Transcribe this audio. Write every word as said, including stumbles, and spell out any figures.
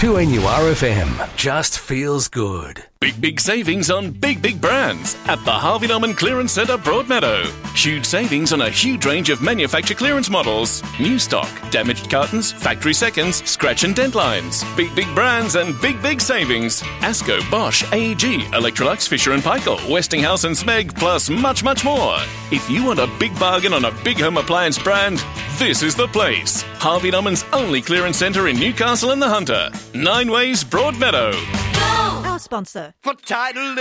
two N U R F M. Just feels good. Big, big savings on big, big brands at the Harvey Norman Clearance Centre, Broadmeadow. Huge savings on a huge range of manufacturer clearance models. New stock, damaged cartons, factory seconds, scratch and dent lines. Big, big brands and big, big savings. Asco, Bosch, A E G, Electrolux, Fisher and Paykel, Westinghouse and Smeg, plus much, much more. If you want a big bargain on a big home appliance brand, this is the place. Harvey Norman's only clearance centre in Newcastle and the Hunter. Nine Ways, Broadmeadow. Our sponsor. For title